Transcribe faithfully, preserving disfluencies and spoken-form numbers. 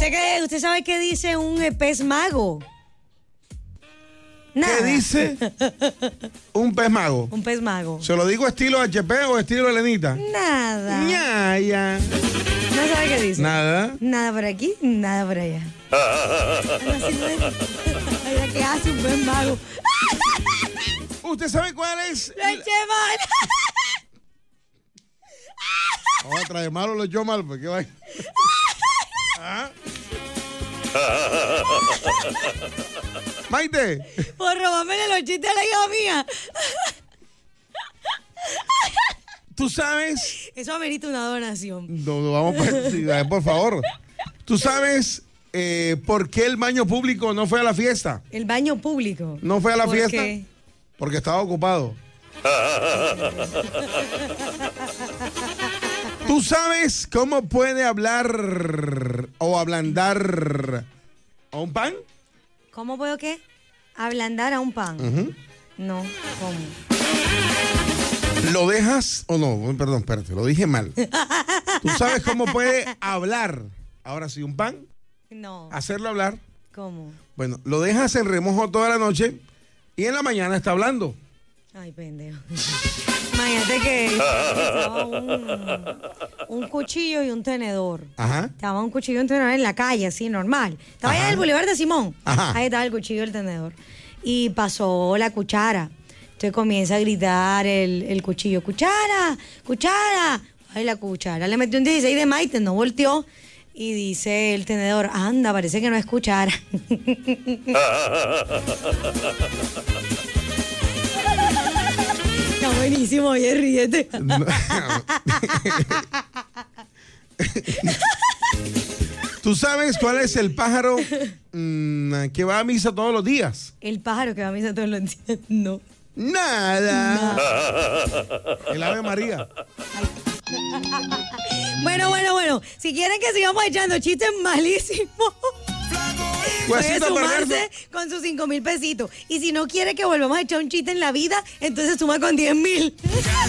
¿Usted, qué, ¿Usted sabe qué dice un eh, pez mago? Nada. ¿Qué dice un pez mago? Un pez mago. ¿Se lo digo estilo H P o estilo Elenita? Nada. Ya, ya. ¿No sabe qué dice? Nada. Nada por aquí, nada por allá. Mira, ¿qué hace un pez mago? ¿Usted sabe cuál es? Lo eché mal. Otra de malo lo echó mal, pues qué va. ¿Ah? Maite. Por robarme los chistes a la hija mía. ¿Tú sabes? Eso amerita una donación. No, no, vamos por, sí, por favor. ¿Tú sabes eh, por qué el baño público no fue a la fiesta? El baño público. ¿No fue a la ¿Por fiesta? qué? Porque estaba ocupado. ¿Tú sabes cómo puede hablar o ablandar a un pan? ¿Cómo puedo qué? Ablandar a un pan. Uh-huh. No, ¿cómo? ¿Lo dejas o no? Perdón, espérate, lo dije mal. ¿Tú sabes cómo puede hablar? Ahora sí, un pan. No. Hacerlo hablar. ¿Cómo? Bueno, lo dejas en remojo toda la noche y en la mañana está hablando. Ay, pendejo. Imagínate que estaba un, un cuchillo y un tenedor. Ajá. Estaba un cuchillo y un tenedor en la calle, así, normal. Estaba Ajá. allá en el Boulevard de Simón. Ajá. Ahí estaba el cuchillo y el tenedor. Y pasó la cuchara. Entonces comienza a gritar el, el cuchillo, ¡cuchara! ¡Cuchara! Ay, la cuchara le metió un dieciséis de Maite, no volteó. Y dice el tenedor, anda, parece que no es cuchara. Está buenísimo, oye, ríete. No. ¿Tú sabes cuál es el pájaro mmm, que va a misa todos los días? El pájaro que va a misa todos los días, no. Nada. No. El Ave María. Bueno, bueno, bueno. Si quieren que sigamos echando chistes malísimos, puede sumarse con sus cinco mil pesitos. Y si no quiere que volvamos a echar un chiste en la vida, entonces suma con diez mil.